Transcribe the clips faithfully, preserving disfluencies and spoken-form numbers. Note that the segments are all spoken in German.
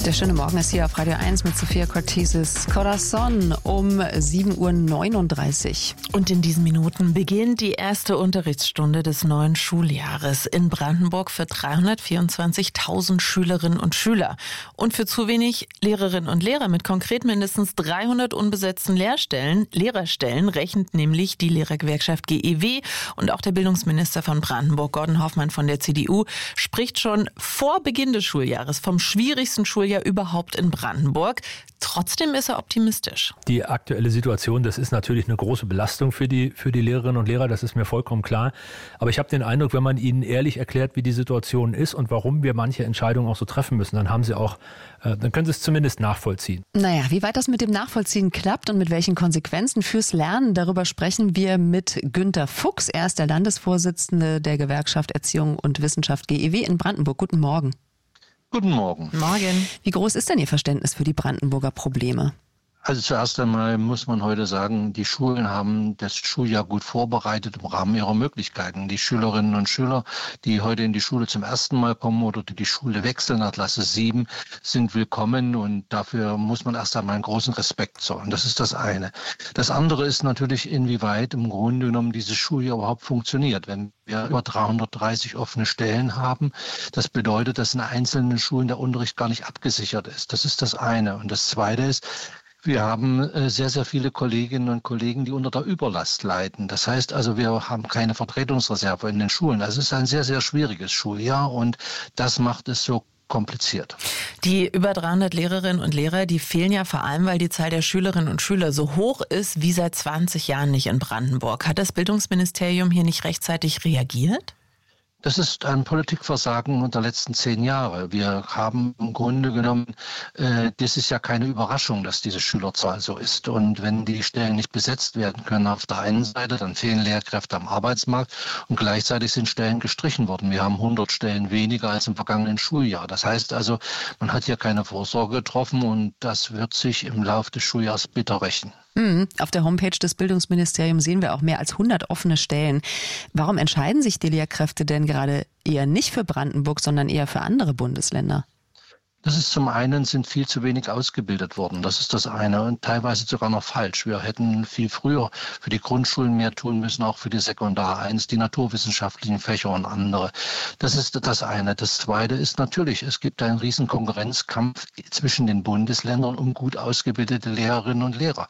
Der schöne Morgen ist hier auf Radio eins mit Sophia Cortesis. Corazon um sieben Uhr neununddreißig. Und in diesen Minuten beginnt die erste Unterrichtsstunde des neuen Schuljahres in Brandenburg für dreihundertvierundzwanzigtausend Schülerinnen und Schüler. Und für zu wenig Lehrerinnen und Lehrer mit konkret mindestens dreihundert unbesetzten Lehrstellen, Lehrerstellen, rechnet nämlich die Lehrergewerkschaft G E W. Und auch der Bildungsminister von Brandenburg, Gordon Hoffmann von der C D U, spricht schon vor Beginn des Schuljahres vom schwierigsten Schuljahr überhaupt in Brandenburg. Trotzdem ist er optimistisch. Die aktuelle Situation, das ist natürlich eine große Belastung für die, für die Lehrerinnen und Lehrer, das ist mir vollkommen klar. Aber ich habe den Eindruck, wenn man ihnen ehrlich erklärt, wie die Situation ist und warum wir manche Entscheidungen auch so treffen müssen, dann haben sie auch, äh, dann können sie es zumindest nachvollziehen. Naja, wie weit das mit dem Nachvollziehen klappt und mit welchen Konsequenzen fürs Lernen, darüber sprechen wir mit Günter Fuchs. Er ist der Landesvorsitzende der Gewerkschaft Erziehung und Wissenschaft G E W in Brandenburg. Guten Morgen. Guten Morgen. Morgen. Wie groß ist denn Ihr Verständnis für die Brandenburger Probleme? Also zuerst einmal muss man heute sagen, die Schulen haben das Schuljahr gut vorbereitet im Rahmen ihrer Möglichkeiten. Die Schülerinnen und Schüler, die heute in die Schule zum ersten Mal kommen oder die die Schule wechseln nach Klasse sieben, sind willkommen und dafür muss man erst einmal einen großen Respekt zollen. Das ist das eine. Das andere ist natürlich, inwieweit im Grunde genommen dieses Schuljahr überhaupt funktioniert. Wenn wir über dreihundertdreißig offene Stellen haben, das bedeutet, dass in einzelnen Schulen der Unterricht gar nicht abgesichert ist. Das ist das eine. Und das zweite ist, wir haben sehr, sehr viele Kolleginnen und Kollegen, die unter der Überlast leiden. Das heißt also, wir haben keine Vertretungsreserve in den Schulen. Also es ist ein sehr, sehr schwieriges Schuljahr und das macht es so kompliziert. Die über dreihundert Lehrerinnen und Lehrer, die fehlen ja vor allem, weil die Zahl der Schülerinnen und Schüler so hoch ist wie seit zwanzig Jahren nicht in Brandenburg. Hat das Bildungsministerium hier nicht rechtzeitig reagiert? Das ist ein Politikversagen der letzten zehn Jahre. Wir haben im Grunde genommen, äh, das ist ja keine Überraschung, dass diese Schülerzahl so ist. Und wenn die Stellen nicht besetzt werden können auf der einen Seite, dann fehlen Lehrkräfte am Arbeitsmarkt und gleichzeitig sind Stellen gestrichen worden. Wir haben hundert Stellen weniger als im vergangenen Schuljahr. Das heißt also, man hat hier keine Vorsorge getroffen und das wird sich im Laufe des Schuljahres bitter rächen. Mhm. Auf der Homepage des Bildungsministeriums sehen wir auch mehr als hundert offene Stellen. Warum entscheiden sich die Lehrkräfte denn gerade eher nicht für Brandenburg, sondern eher für andere Bundesländer? Das ist zum einen, sind viel zu wenig ausgebildet worden. Das ist das eine und teilweise sogar noch falsch. Wir hätten viel früher für die Grundschulen mehr tun müssen, auch für die Sekundar eins, die naturwissenschaftlichen Fächer und andere. Das ist das eine. Das zweite ist natürlich, es gibt einen riesen Konkurrenzkampf zwischen den Bundesländern um gut ausgebildete Lehrerinnen und Lehrer.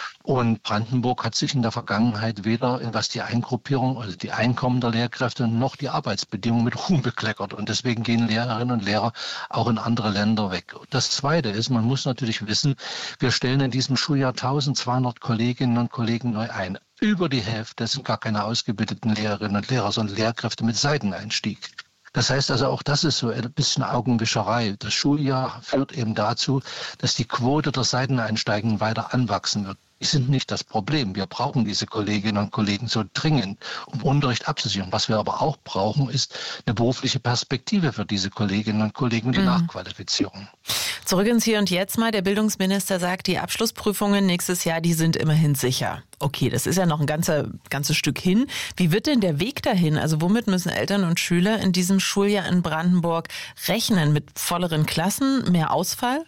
Und Brandenburg hat sich in der Vergangenheit weder, was die Eingruppierung, also die Einkommen der Lehrkräfte, noch die Arbeitsbedingungen mit Ruhm bekleckert. Und deswegen gehen Lehrerinnen und Lehrer auch in andere Länder weg. Das Zweite ist, man muss natürlich wissen, wir stellen in diesem Schuljahr tausendzweihundert Kolleginnen und Kollegen neu ein. Über die Hälfte sind gar keine ausgebildeten Lehrerinnen und Lehrer, sondern Lehrkräfte mit Seiteneinstieg. Das heißt also, auch das ist so ein bisschen Augenwischerei. Das Schuljahr führt eben dazu, dass die Quote der Seiteneinsteigen weiter anwachsen wird. Die sind nicht das Problem. Wir brauchen diese Kolleginnen und Kollegen so dringend, um Unterricht abzusichern. Was wir aber auch brauchen, ist eine berufliche Perspektive für diese Kolleginnen und Kollegen und die mhm. Nachqualifizierung. Zurück ins Hier und Jetzt mal. Der Bildungsminister sagt, die Abschlussprüfungen nächstes Jahr, die sind immerhin sicher. Okay, das ist ja noch ein ganzer, ganzes Stück hin. Wie wird denn der Weg dahin? Also womit müssen Eltern und Schüler in diesem Schuljahr in Brandenburg rechnen? Mit volleren Klassen, mehr Ausfall?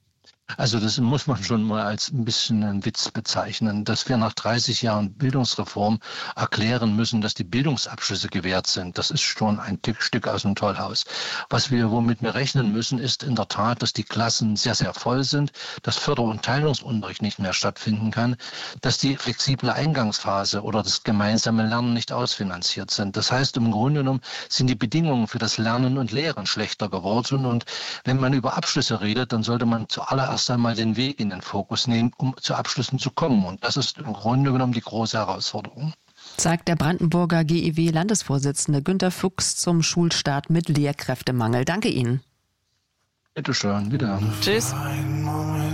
Also das muss man schon mal als ein bisschen einen Witz bezeichnen, dass wir nach dreißig Jahren Bildungsreform erklären müssen, dass die Bildungsabschlüsse gewährt sind. Das ist schon ein Stück aus dem Tollhaus. Was wir, womit wir rechnen müssen, ist in der Tat, dass die Klassen sehr, sehr voll sind, dass Förder- und Teilungsunterricht nicht mehr stattfinden kann, dass die flexible Eingangsphase oder das gemeinsame Lernen nicht ausfinanziert sind. Das heißt, im Grunde genommen sind die Bedingungen für das Lernen und Lehren schlechter geworden. Und wenn man über Abschlüsse redet, dann sollte man zuallererst erst einmal den Weg in den Fokus nehmen, um zu Abschlüssen zu kommen. Und das ist im Grunde genommen die große Herausforderung. Sagt der Brandenburger G E W-Landesvorsitzende Günter Fuchs zum Schulstart mit Lehrkräftemangel. Danke Ihnen. Bitte schön, wieder. Tschüss.